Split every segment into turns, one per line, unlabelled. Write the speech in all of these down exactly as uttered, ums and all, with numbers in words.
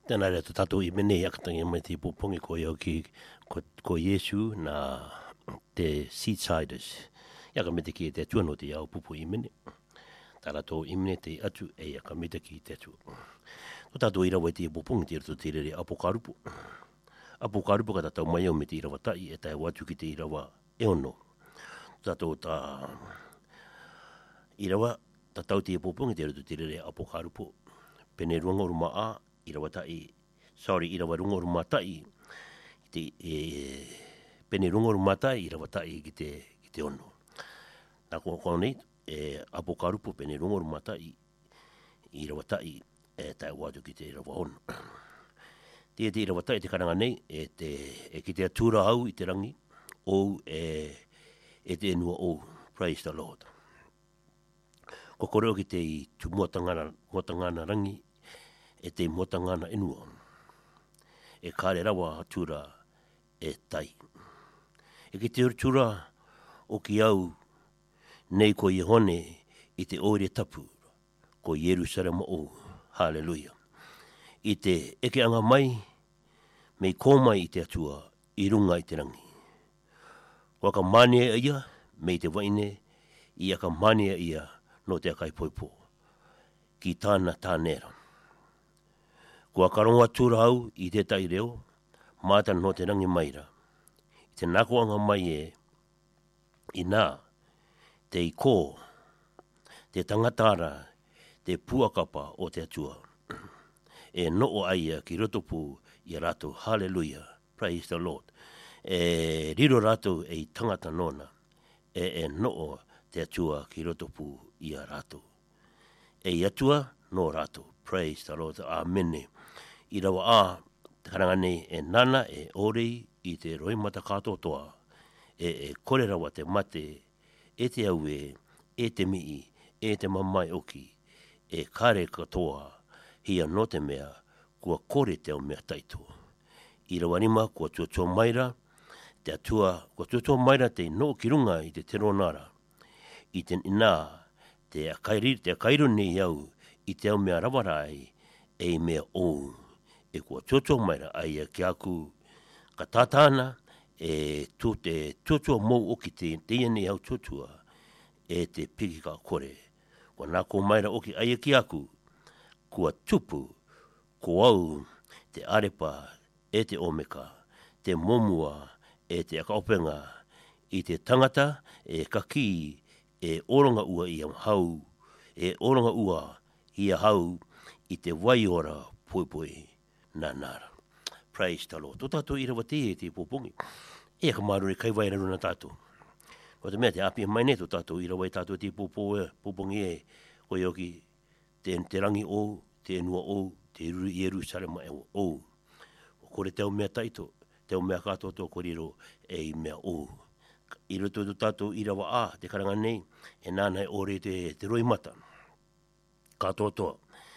Tēnā rea tu tātou I mene I akatangi mai te popongi ko iau ki ko, ko Yesu na te seedsiders. Ia ka mete ki te atua no te iau pupu I mene. Tā rātou I mene te atu e ia ka mete ki te atua. Ko tātou irawa te popongi te rato te rere apokarupu. Apokarupu ka tātou mai au me te irawa tai e tai watu ki te irawa e ono. Tātou tā irawa tātou te popongi te rato te rere apokarupu. Pene ruanga ruma a irawa tai, sorry, irawa runga ruma tai, te, e, pene runga ruma tai, irawa tai ki te, ki te ono. Nā kua kua nei, e, apokarupu pene runga ruma tai, irawa tai, e tai watu ki te irawa ono. Te te irawa tai, te karanga nei, e, te, e ki te atura au I te rangi, ou e, e te enua ou, praise the Lord. Ko koreo ki te I tu muatangana, muatangana rangi, e te motangana inua. E kāre rawa atura e tai. E ki te tura o ki au nei ko Iehone I te ore tapu ko Yerusalema o. Hallelujah. I te eke anga mai mei kōmai I te atua I runga I te rangi. Ko ka manea ia mei te waine I aka manea ia no te akai poipo. Ki tāna tānera. Kua karonga tura au I te tai reo, mātana no te rangi maira. I te nakoanga mai e, I nā, te I kō, te tangatara, te puakapa o te atua. E noo aia ki rotopu I rato, hallelujah, praise the Lord. E riro rato e I tangata nona, e e noo te atua ki rotopu I rato. E I atua no rato, praise the Lord, amen. I rawa a, karanga nei e nana e orei I te roimata katotoa, e e kore rawa te mate, e te aue, e te mii, e te mamai oki, e kare katoa, hia no te mea, kua kore te au mea taito. I rawa rima, kua tuatua maira, te atua, kua tuatua maira te no ki runga I te teronara, I te ina, te akairi, te akairo nei au, I te au mea rawarai, e mea ou. E kua tuatua maira ai a ki aku ka tātāna e tu te tuatua mou o ki te te iene au tuatua e te piki ka kore. Kua nako maira o ki ai a ki aku kua tupu ko au te arepa e te omeka, te momua e te akaopenga I te tangata e kaki e oronga ua I am hau, e oronga ua I a hau I te waiora poipoi. Nā nāra. Praise the Lord. Tō tātou I rawa te e te popongi. E ka marure kai waira runa tātou. Ko te mea te api mai ne tō tātou I rawa I tātou te popongi e ko ioki te, te rangi o, te enua o, te Yerusalema e o. Ko kore teo mea taito, teo mea katoto koriro e I mea o. I roto tō tātou I rawa a, te karanga nei, e nānai ore te, te roimata. Katoto,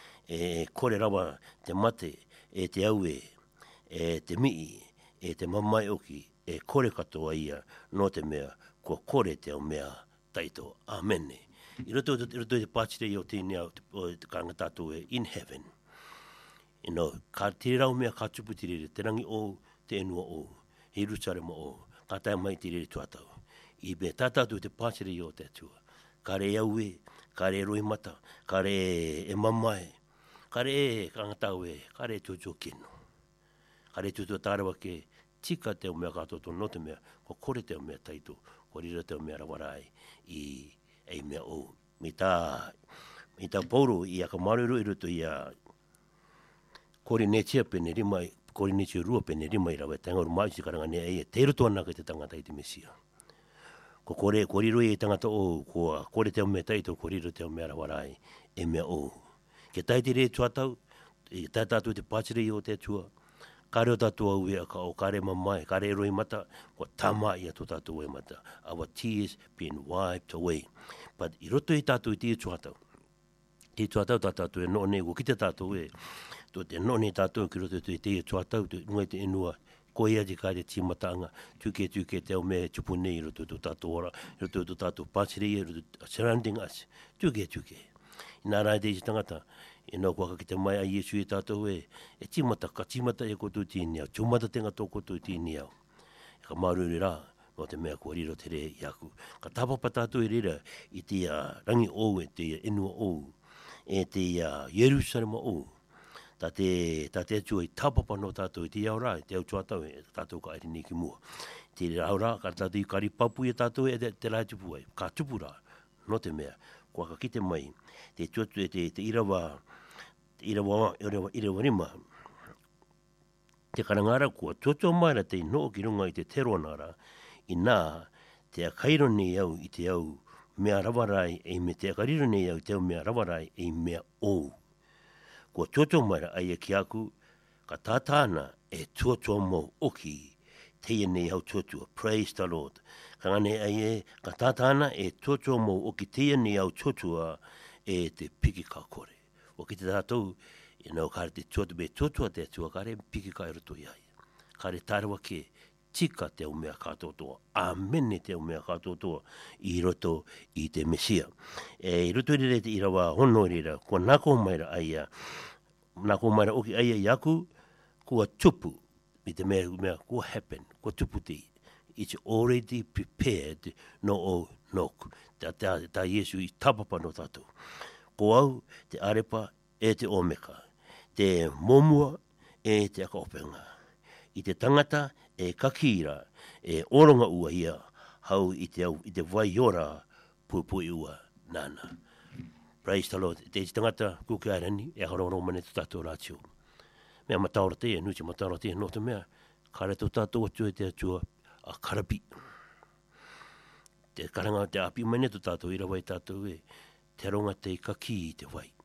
e kore rawa te mate, e te aue, e te mii, e te mamai oki, e kore katoa ia, no te mea, kua kore te au mea taito. Amen. I roto I roto te pātire I o tēnei au, te karanga tātou e in heaven. You know, ka tiri rau mea ka tupu tirere, te rangi o, te enua o, Yerusalema o, ka tai mai tirere tuatau. I be tātātou te pātire I o te atua. Ka re aue, ka re roi mata, ka re e mamai, kare e kangatau e, kare tuatua kino. Kare tuatua tārawa ke tika te o mea katoto no te mea, ko kore te o mea taito, ko rira te o mea rawarai I ei mea o. Mi tā, mi tā pauro I aka maruru I roto I a kore netia pene rima, kore netia rua pene rima I rawa, tangaru mai si karanga nea e, te roto anaka te tangata I te mesia. Ko kore, ko riro I tangata o, ko kore te o mea taito, ko riro te o mea rawarai, e mea o. Ke tai te re tuatau, e tai tātou te pātire I o te atua, kare o tātou au e aka o kare mamai, kare roi mata, ko tama I a tō tātou e mata. Our tears being wiped away. But I roto I tātou I te tuatau. Te tuatau tā tātou e noone, ko ki te tātou e, tō te noone tātou ki roto I te tuatau, te ngai te enua, ko ia te kai te timatanga, tuke tuke te au me tupu nei I roto tō tātou ora, I roto tō tātou pātire I roto surrounding us, tuke tuke. Nā rai te tangata, E no kua ka ki te mai a Iesu e tātou e, e timata, ka timata e koto tini au, tumata tenga tō koto tini au. E ka maruri rā, no te mea kua riro te re i aku. Ka tāpapa tātou e rira i te uh, rangi ou e te enua ou, e te uh, Yerusalema ou. Tā te, tā te atua i tāpapa no tātou i te au rā, i te au tuatau e tātou ka airi ki mua. Te au rā, ka tātou i kari papu e tātou e te, te rai tupu ai, ka tupu rā, no te mea, kua ka kite mai, te tuatu e te, te irawa, te irawa, irawa, irawa rima, te karangara kua tuatua mai ra te no ki runga i te teronara, i nā, te akairo nei au i te au mea rawarai, e me te akariro nei au i te au mea rawarai, e mea ou. Kua tuatua mai ra ai e ki aku, ka tātāna e tuatua mo oki, te nei au tuatua, praise the Lord. Ka ngane ai e, ka tātāna e tuatua mo oki te nei au tuatua, e te piki ka kore. O ki te tātou, you know, kare te tuatua, me tuatua te atua, kare piki ka eroto iai. Kare tārewa ke, tika te au mea katotoa, amene te au mea katotoa, i roto i te Mesia. E i roto i re te irawa hono i rira, kua nako maira aia, nako maira oki aia i aku, kua tupu, i te mea, mea kua happen, kua tupu te, it's already prepared no o noku. Tā, tā, tā Yesu i tapapa no tātou. Ko au, te arepa e te omeka, te momua e te akaopenga. I te tangata e kakira, e oronga ua ia, hau i te, au, i te vai ora puipui ua nana. Praise the Lord. Te tangata kuke arani, e haroro mane tu tātou rātio. Mea mataora te, nuti mataora te, no te mea, kare tu tātou atu e te atua a karapi. Te karanga te api mane tu tātou, ira wai tātou e, te ronga te kaki i te wai.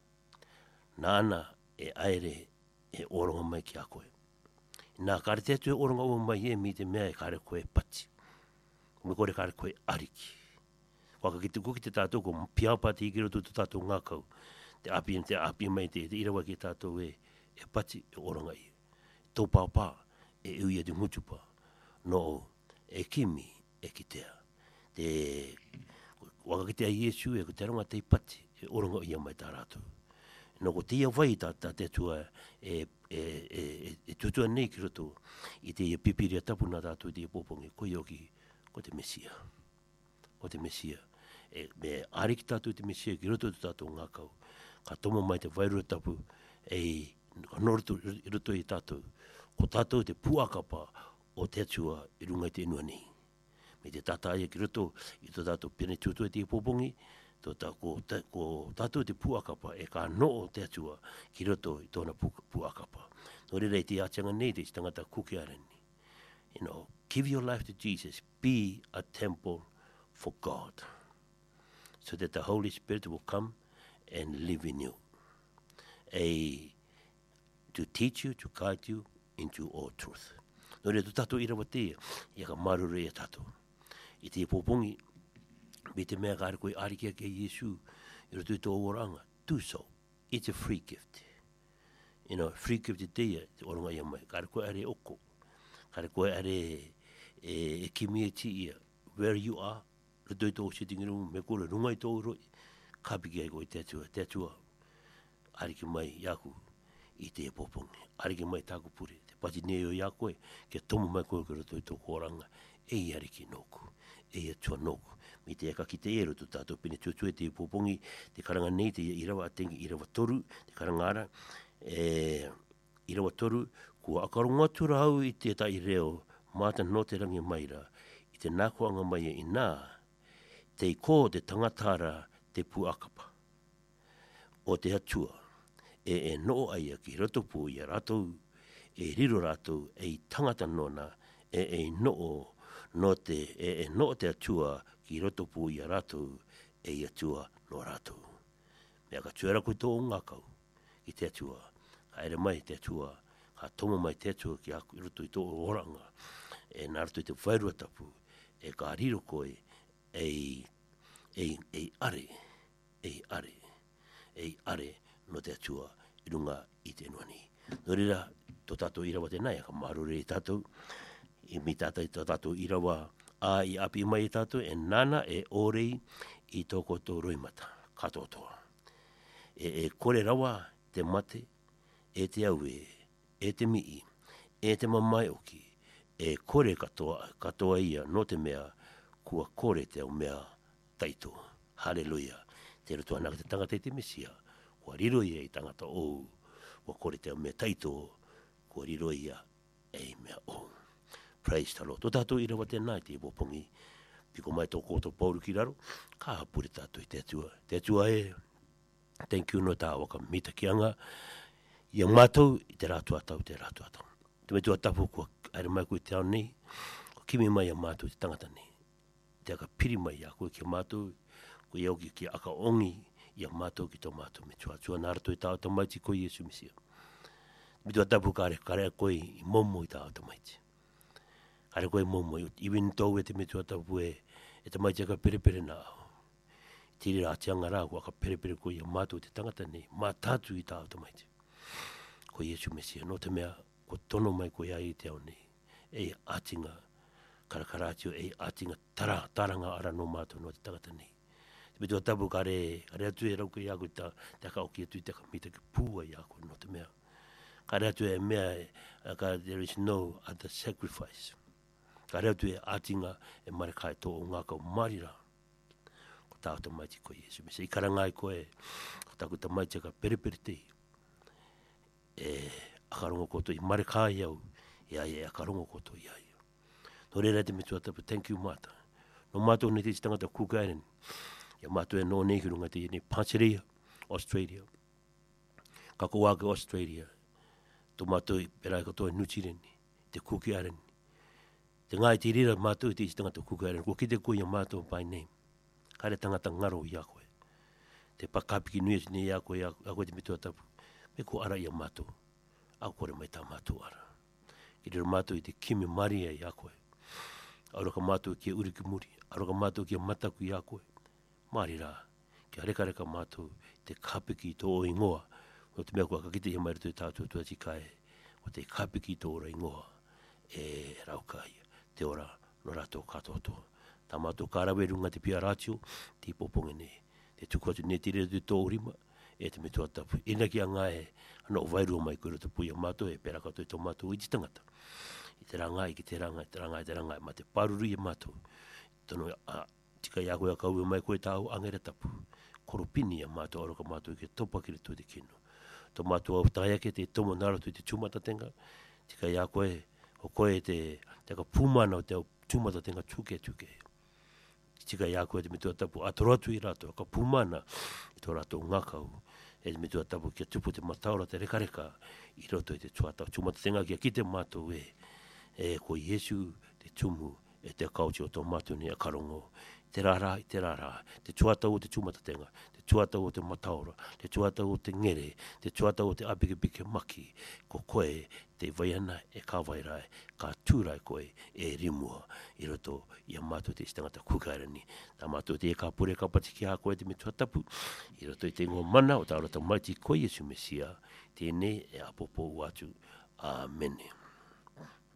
Nāna e aere e oronga mai ki a koe. Nā kare te atu e oronga ua mai e mi te mea e kare koe pati. Me kore kare koe ariki. Waka ki te kuki te tātou ko piapati i kiro tu tātou ngākau. Te api te api mai te, te ira wai ki tātou e, e pati e oronga i. Tō pāpā e uia te mutupa. No e kimi e kitea. Te waka ki te a Iesu e ko te ronga te pati e oronga ia mai tā rātou. No ko tia vai tā tā te tua e, e, e, e tutua nei ki roto i te pipiria tapu nā tātou i te popongi ko ioki ko te Mesia. Ko te Mesia. E, me ariki tātou te Mesia ki roto tu tātou ngākau. Ka tomo mai te vairua tapu e noroto i roto i tātou. Ko tātou te puakapa o te atua i runga i te inua nei. Me te tata ia ki roto i tō tātou pene tuatua i te popongi, tō tā, ko, tā, ko tātou te puakapa e ka no o te atua ki roto i tōna pu, puakapa. Nō rei te atianga nei te tangata kuke arani. You know, give your life to Jesus. Be a temple for God. So that the Holy Spirit will come and live in you. A, to teach you, to guide you into all truth. Nō rei tō tātou irawa te, ia ka marure e tātou. I te popongi, me te mea kāre koe arikia ke Yesu, i roto i tō oranga, do so. It's a free gift. You know, free gift te ia, te oronga ia mai. Kāre koe are oko. Kāre koe are e, e kimi e ti ia. Where you are, roto i tō sitting room, me kore runga i tō roi, kapiki ai koe te atua, te atua. Ariki mai iaku i te popongi. Ariki mai tāku pure. Te pati neo ia koe, ke tomu mai koe ke roto i tō oranga. E ariki noku. E atua noku. Mi te aka ki te ero tu tātou pene tuatua te popongi, te karanga nei te irawa atengi, irawa toru, te karanga ara, e, irawa toru, kua akaronga tura hau i te tai reo, māta no te rangi maira, i te nākuanga mai i nā, te i kō te tangatara te puakapa. O te atua, e e no aia ki roto pū i a rātou, e riro rātou, e i tangata nona, e e no no te, e e no te atua, ki roto pū i a rātou, e i atua no rātou. Mea ka tuera koe tō ngākau, i te atua, ka ere mai te atua, ka tomo mai te atua ki aku i roto i tō oranga, e nā roto i te whairua tapu, e ka riro koe, e, e, e are, e are, e are, no te atua, i runga i te nuani. Nō rira, tō tātou irawa te nai, ka marure i tātou, i mi tātou i tō tātou irawa, a i api mai tātou e nana e orei i tōko tō roimata, katotoa. e, e kore rawa te mate, e te aue, e te mii, e te mamai oki, e kore katoa, katoa ia no te mea, kua kore te au mea taito. Hallelujah. Te roto anaka te tangata te mesia, kua riro ia i tangata o, kua kore te au mea taito, kua riro ia e mea o. Praise the Lord. Tō tātou i rawa tēnā i te ipopongi, piko mai tō kōto pauru ki raro, ka hapure tātou i te atua. Te atua e, thank you no tā waka mita kianga, ia mātou i te rātua atau, te rātua atau. Te metua tapu kua aere mai koe te ao nei, kua kimi mai a mātou te tangata nei. Te aka piri mai a koe ki a mātou, ko iau ki ki aka ongi i a mātou ki tō mātou me tua tua nārato i tāo tamaiti ko Iesu Misia. Mitua tapu kare, kare koe i momo i tāo tamaiti. Kare koe momo i iwin tau e te mitua tapu e e tamaiti aka perepere nā au. Tiri rā tianga rā ko aka perepere ko i a mātou te tangata nei, mā tātu i tāo tamaiti. Ko Iesu Misia, no te mea, ko tono mai ko ia i te au nei. E atinga, karakaratio, e atinga tara, taranga ara no mātou no te tangata nei. Te mitua tapu kare, kare atu e rauka i ako i tā, te aka oki atu i te aka mita ki pūa i ako no te mea. Kare atu e mea, ka there is no other sacrifice. Kare atu e atinga e marekai tō o ngākau marira. Ko tāo tamaiti ko Iesu Misia. I karangai koe, ko tāku tamaiti aka perepere tei. E akarongo koto i marekai au, e ai e akarongo koto i ai. No reira te mitua tapu, thank you mata. No mātou ne te tangata kukairen. Ia mātou e no nei ki runga te ne Panseria, Australia. Kako wāke Australia. Tō mātou i perai katoa nutireni, te kukairen. Te ngai te rira mātou i te tangata kukairen. Ko kite koe ia mātou by name. Kare tangata ngaro i a koe. Te pakapiki nui ni i a koe, a koe te mitua tapu. Me ko ara i a mātou. A kore mai tā mātou ara. Ki rira mātou i te kimi maria i a koe. Auraka mātou ki a uriki muri. Auraka mātou ki a mataku i a koe. Māri rā. Ki a reka reka mātou te kapiki tō o ingoa. O te mea kua kakite i mai rato i tātou tua tikae. O te kapiki tō ora ingoa. E raukai. Te ora no rātou katoa. Tā mātou kārawe runga te pia rātio. Te ipoponge ne. Te tuku atu ne te rira tō urima. E te mitua tapu. Ina ki a ngae. Ana o vairua mai koe rato pui a mātou. E pera katoa i tō mātou i ti tangata. I te rangai ki te rangai. Te rangai te rangai. Ma te paruru i a mātou. Tono a tika ia koe a kaue mai koe tāu angere tapu. Koropini a mātou aroka mātou ki topa ki le tui te kino. Tō mātou au tāiake te tomo narato i te tūmata tenga. Tika ia koe, o koe te, te ka pūmana o te au tūmata tenga tūke tūke. Tika ia koe te mitua tapu atoratu i rato, ka pūmana i tō rato ngakau. E te mitua tapu kia tupu te mataura te reka reka i roto i te tuatau. Tūmata tenga kia ki te mātou e, e ko Iesu te tumu e te kauti o tō mātou ni a karongo. Te rara i te rara, te tuatau o te tūmatatenga, te tuatau o te mataura, te tuatau o te ngere, te tuatau o te apikepike maki, ko koe te vaiana e ka vairai, ka tūrai koe e rimua i roto i a mātou te istangata kukairani. Tā mātou te e ka pure ka patiki a koe te me tuatapu, i roto i te ngō mana o tā rata maiti koe Iesu Mesia, tēnei e apopo watu. Amen.